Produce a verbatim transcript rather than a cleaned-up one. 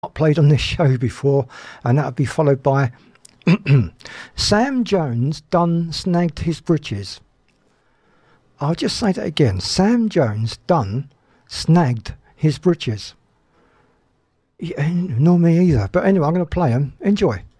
Not played on this show before, and that would be followed by Sam Jones done snagged his britches. I'll just say that again. Sam Jones done snagged his britches. Yeah, nor me either. But anyway, I'm going to play them. Enjoy.